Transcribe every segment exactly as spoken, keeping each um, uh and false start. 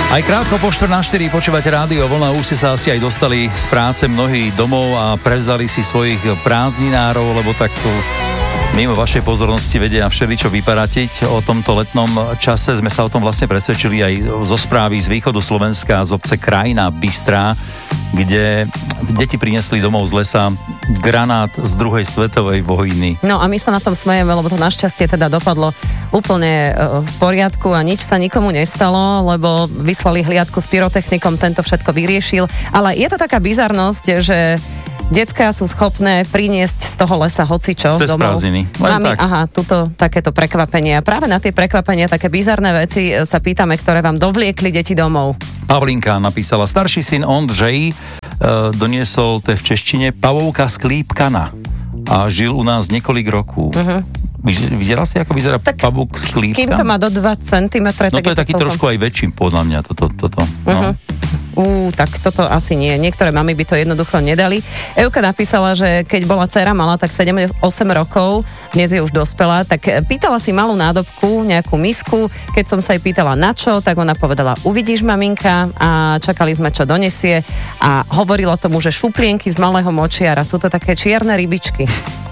Aj krátko po štvrt na štyri počúvate Rádio Vlna, už ste sa asi aj dostali z práce mnohí domov a prevzali si svojich prázdninárov, lebo takto mimo vašej pozornosti vedia všeličo vyparatiť. O tomto letnom čase sme sa o tom vlastne presvedčili aj zo správy z východu Slovenska, z obce Krajina Bystrá, kde deti priniesli domov z lesa granát z druhej svetovej vojny. No a my sa na tom smejeme, lebo to našťastie teda dopadlo úplne v poriadku a nič sa nikomu nestalo, lebo vyslali hliadku s pyrotechnikom, tento všetko vyriešil. Ale je to taká bizarnosť, že decká sú schopné priniesť z toho lesa hocičo Cez domov. prázdniny. Máme, tak. aha, tuto takéto prekvapenie. A práve na tie prekvapenia, také bizarné veci sa pýtame, ktoré vám dovliekli deti domov. Pavlinka napísala, starší syn Ondřej e, doniesol to v češtine pavouka sklípkana a žil u nás niekoľko rokov. Uh-huh. Videla si, ako vyzerá tak pavúk sklípkan? Kým to má do dva centimetre, no to je taký celkom... trošku aj väčší, podľa mňa, toto. toto no. Uh-huh. Ú, tak toto asi nie. Niektoré mamy by to jednoducho nedali. Euka napísala, že keď bola dcera mala tak sedem osem rokov, dnes je už dospelá, tak pýtala si malú nádobku, nejakú misku. Keď som sa jej pýtala na čo, tak ona povedala, uvidíš maminka, a čakali sme, čo donesie, a hovorilo tomu, že šuplienky z malého močiara. Sú to také čierne rybičky.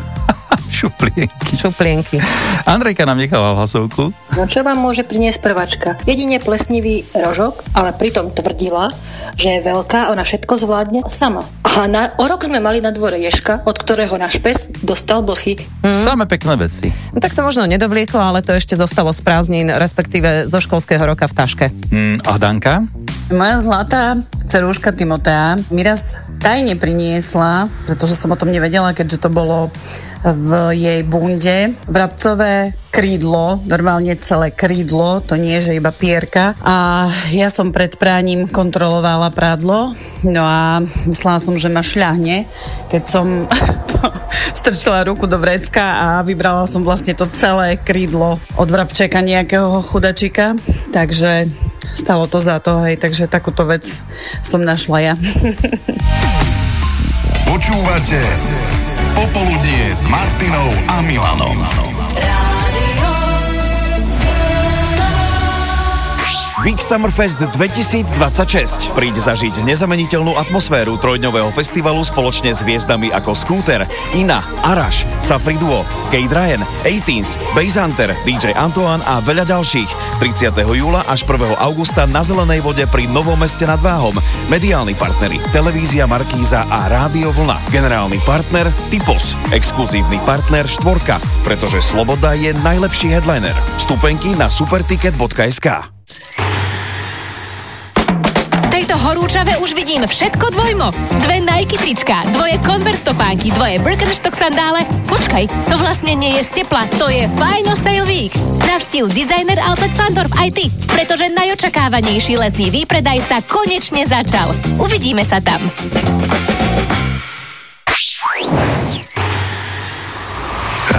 Šuplienky. Šuplienky. Andrejka nám nechala hlasovku. No čo vám môže priniesť prvačka? Jedine plesnivý rožok, ale pritom tvrdila, že je veľká, ona všetko zvládne sama. A na, o rok sme mali na dvore ježka, od ktorého náš pes dostal blchy. Mm. Samé pekné veci. No, tak to možno nedovlieklo, ale to ešte zostalo z prázdnin, respektíve zo školského roka v taške. Mm, a Danka? Moja zlatá dcerúška Timotea mi raz tajne priniesla, pretože som o tom nevedela, keďže to bolo v jej bunde, vrabcové krídlo, normálne celé krídlo, to nie je, že iba pierka. A ja som pred práním kontrolovala prádlo, no a myslela som, že ma šľahne, keď som strčila ruku do vrecka a vybrala som vlastne to celé krídlo od vrabčeka nejakého chudačika, takže stalo to za to, hej, takže takúto vec som našla ja. Počúvate Popoludnie s Martinou a Milanom. Big Summerfest dvetisícdvadsaťšesť. Príď zažiť nezameniteľnú atmosféru trojdňového festivalu spoločne s hviezdami ako Scooter, Ina, Arash, Safri Duo, Kate Ryan, Eighteens, Bass Hunter, dý džej Antoine a veľa ďalších. tridsiateho júla až prvého augusta na Zelenej vode pri Novom Meste nad Váhom. Mediálni partneri Televízia Markíza a Rádio Vlna. Generálny partner Typos. Exkluzívny partner Štvorka, pretože Sloboda je najlepší headliner. Vstupenky na superticket bodka es ká. Tejto horúčave už vidím všetko dvojmo. Dve Nike trička, dvoje Converse topánky, dvoje Birkenstock sandále. Počkaj, to vlastne nie je z tepla, to je Final Sale Week. Navštív Designer Outlet Pandorf aj ty, pretože najočakávanejší letný výpredaj sa konečne začal. Uvidíme sa tam.